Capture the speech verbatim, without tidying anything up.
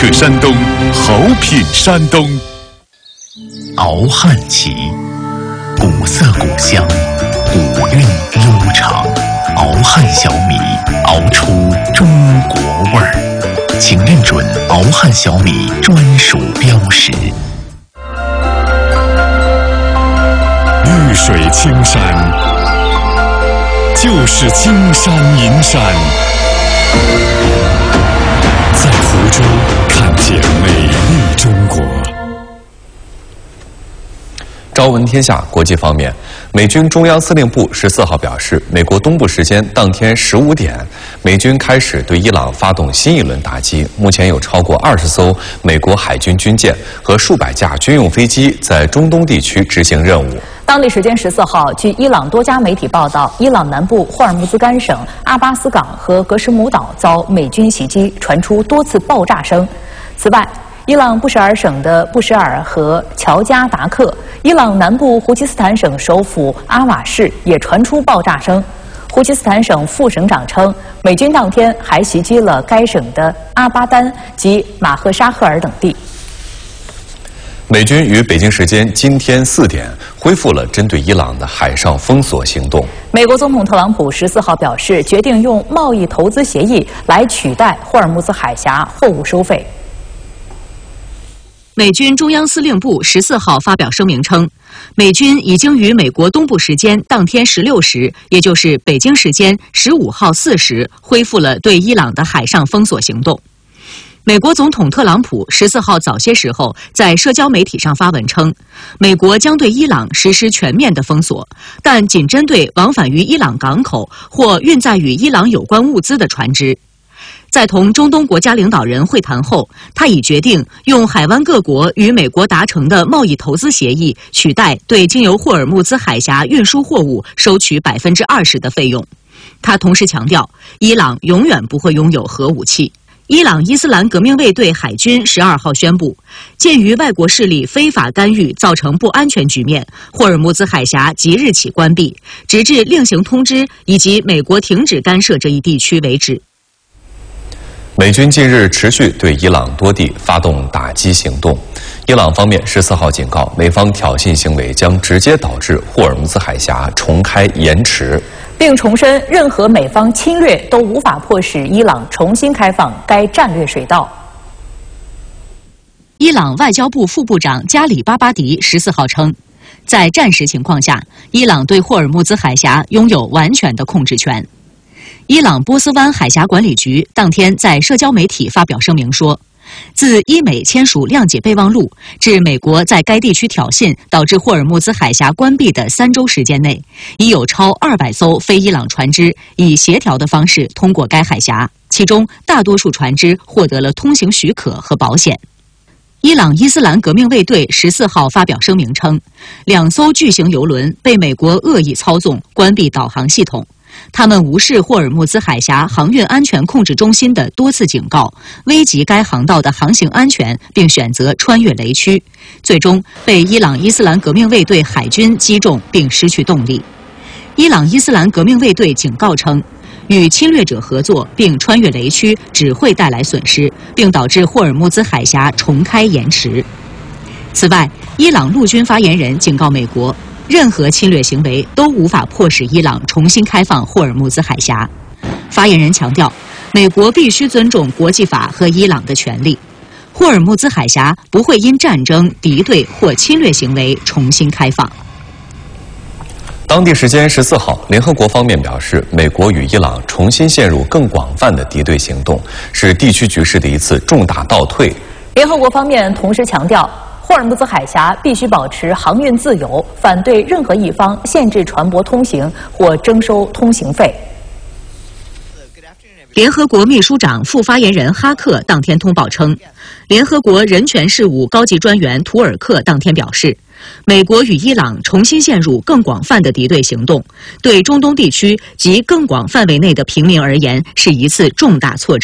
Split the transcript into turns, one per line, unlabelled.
客山东，好品山东。
熬汉旗，古色古香，古韵悠长。熬汉小米，熬出中国味儿，请认准熬汉小米专属标识。
绿水青山，就是金山银山。在湖州看见美丽中国。
朝闻天下国际方面，美军中央司令部十四号表示，美国东部时间当天十五点，美军开始对伊朗发动新一轮打击。目前有超过二十艘美国海军军舰和数百架军用飞机在中东地区执行任务。
当地时间十四号，据伊朗多家媒体报道，伊朗南部霍尔木兹干省阿巴斯港和格什姆岛遭美军袭击，传出多次爆炸声。此外，伊朗布什尔省的布什尔和乔加达克，伊朗南部胡齐斯坦省首府阿瓦市也传出爆炸声。胡齐斯坦省副省长称，美军当天还袭击了该省的阿巴丹及马赫沙赫尔等地。
美军于北京时间今天四点恢复了针对伊朗的海上封锁行动。
美国总统特朗普十四号表示，决定用贸易投资协议来取代霍尔木兹海峡货物收费。
美军中央司令部十四号发表声明称，美军已经于美国东部时间当天十六时，也就是北京时间十五号四时，恢复了对伊朗的海上封锁行动。美国总统特朗普十四号早些时候在社交媒体上发文称，美国将对伊朗实施全面的封锁，但仅针对往返于伊朗港口或运载与伊朗有关物资的船只。在同中东国家领导人会谈后，他已决定用海湾各国与美国达成的贸易投资协议取代对经由霍尔木兹海峡运输货物收取百分之二十的费用。他同时强调，伊朗永远不会拥有核武器。伊朗伊斯兰革命卫队海军十二号宣布，鉴于外国势力非法干预造成不安全局面，霍尔木兹海峡即日起关闭，直至另行通知以及美国停止干涉这一地区为止。
美军近日持续对伊朗多地发动打击行动。伊朗方面十四号警告，美方挑衅行为将直接导致霍尔木兹海峡重开延迟，
并重申任何美方侵略都无法迫使伊朗重新开放该战略水道。
伊朗外交部副部长加里巴巴迪十四号称，在战时情况下，伊朗对霍尔木兹海峡拥有完全的控制权。伊朗波斯湾海峡管理局当天在社交媒体发表声明说，自伊美签署谅解备忘录至美国在该地区挑衅导致霍尔木兹海峡关闭的三周时间内，已有超二百艘非伊朗船只以协调的方式通过该海峡，其中大多数船只获得了通行许可和保险。伊朗伊斯兰革命卫队十四号发表声明称，两艘巨型油轮被美国恶意操纵关闭导航系统，他们无视霍尔木兹海峡航运安全控制中心的多次警告，危及该航道的航行安全，并选择穿越雷区，最终被伊朗伊斯兰革命卫队海军击中并失去动力。伊朗伊斯兰革命卫队警告称，与侵略者合作并穿越雷区只会带来损失，并导致霍尔木兹海峡重开延迟。此外，伊朗陆军发言人警告美国，任何侵略行为都无法迫使伊朗重新开放霍尔木兹海峡。发言人强调，美国必须尊重国际法和伊朗的权利。霍尔木兹海峡不会因战争、敌对或侵略行为重新开放。
当地时间十四号，联合国方面表示，美国与伊朗重新陷入更广泛的敌对行动，是地区局势的一次重大倒退。
联合国方面同时强调，霍尔木兹海峡必须保持航运自由，反对任何一方限制船舶通行或征收通行费。
联合国秘书长副发言人哈克当天通报称，联合国人权事务高级专员图尔克当天表示，美国与伊朗重新陷入更广泛的敌对行动，对中东地区及更广范围内的平民而言是一次重大挫折。